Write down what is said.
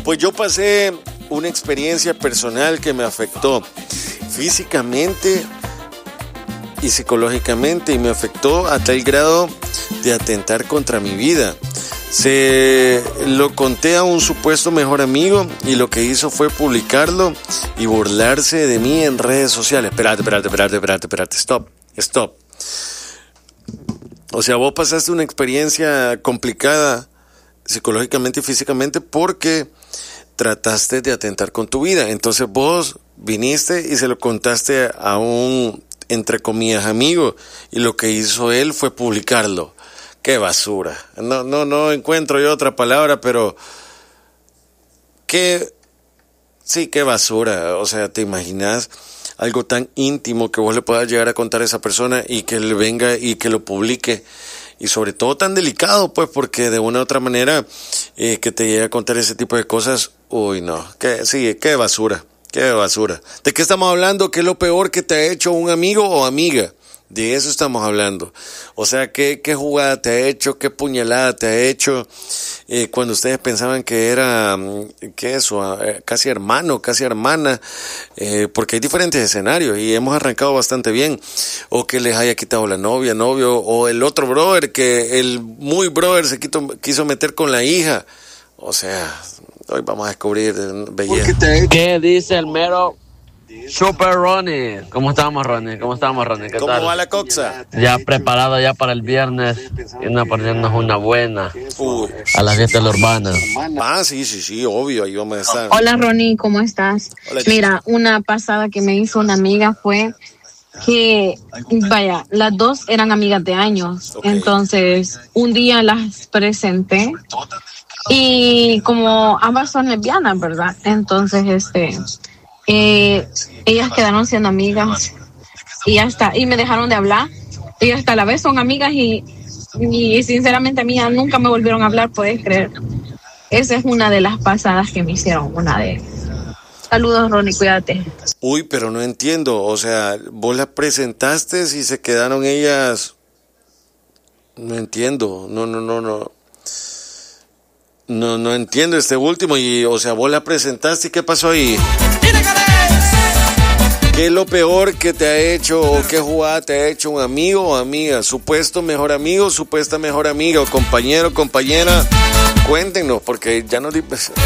Pues yo pasé una experiencia personal que me afectó físicamente y psicológicamente, y me afectó a tal grado de atentar contra mi vida. Se lo conté a un supuesto mejor amigo y lo que hizo fue publicarlo y burlarse de mí en redes sociales. Espérate, stop. O sea, vos pasaste una experiencia complicada psicológicamente y físicamente porque trataste de atentar con tu vida. Entonces vos viniste y se lo contaste a un, entre comillas, amigo, y lo que hizo él fue publicarlo. ¡Qué basura! No encuentro yo otra palabra, pero qué basura. O sea, ¿te imaginas algo tan íntimo que vos le puedas llegar a contar a esa persona y que él venga y que lo publique? Y sobre todo tan delicado, pues, porque de una u otra manera que te llegue a contar ese tipo de cosas, uy, no, qué basura. ¿De qué estamos hablando? ¿Qué es lo peor que te ha hecho un amigo o amiga? De eso estamos hablando. O sea, ¿qué jugada te ha hecho? ¿Qué puñalada te ha hecho? Cuando ustedes pensaban que era, casi hermano, casi hermana, porque hay diferentes escenarios y hemos arrancado bastante bien. O que les haya quitado la novio, o el otro brother, que el muy brother se quiso meter con la hija. O sea, hoy vamos a descubrir belleza. ¿Qué dice el mero Super Ronnie? ¿Cómo estamos, Ronnie? ¿Qué ¿Cómo tal? va la coxa? Ya preparado ya para el viernes y a ponernos una buena a la fiesta de la urbana. Ah, sí, obvio, ahí vamos a estar. Hola, Ronnie, ¿cómo estás? Hola, mira, una pasada que me hizo una amiga fue que, vaya, las dos eran amigas de años. Okay. Entonces, un día las presenté y como ambas son lesbianas, ¿verdad? Entonces, ellas quedaron siendo amigas y ya está, y me dejaron de hablar y hasta la vez son amigas y sinceramente a mí nunca me volvieron a hablar, puedes creer. Esa es una de las pasadas que me hicieron, una de ellas. Saludos, Ronnie, cuídate. Uy, pero no entiendo, o sea, vos las presentaste y se quedaron ellas, no entiendo, no entiendo este último, y o sea, vos la presentaste y ¿qué pasó ahí? ¿Qué es lo peor que te ha hecho o qué jugada te ha hecho un amigo o amiga? Supuesto mejor amigo, supuesta mejor amiga o compañero, compañera. Cuéntenos, porque ya no...